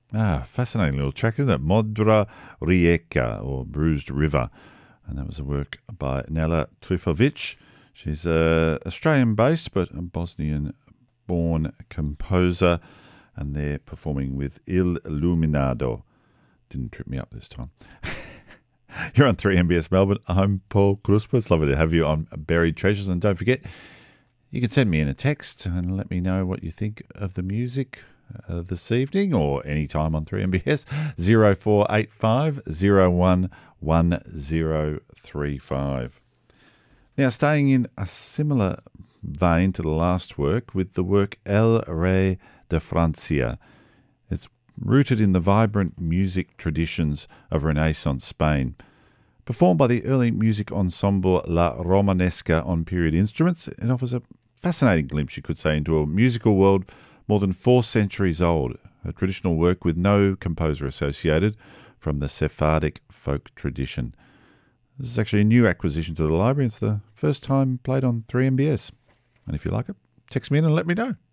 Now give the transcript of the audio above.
Fascinating little track, isn't it? Modra Rijeka, or Bruised River. And that was a work by Nela Trifovic. She's Australian-based but a Bosnian-born composer, and they're performing with Il Luminado. Didn't trip me up this time. You're on 3MBS Melbourne. I'm Paul Krusper. It's lovely to have you on Buried Treasures. And don't forget, you can send me in a text and let me know what you think of the music this evening or any time on 3MBS. 0485 011035. Now, staying in a similar vein to the last work with the work El Rey de Francia. It's rooted in the vibrant music traditions of Renaissance Spain. Performed by the early music ensemble La Romanesca on period instruments, it offers a fascinating glimpse, you could say, into a musical world more than 4 centuries old, a traditional work with no composer associated from the Sephardic folk tradition. This is actually a new acquisition to the library. It's the first time played on 3MBS. And if you like it, text me in and let me know.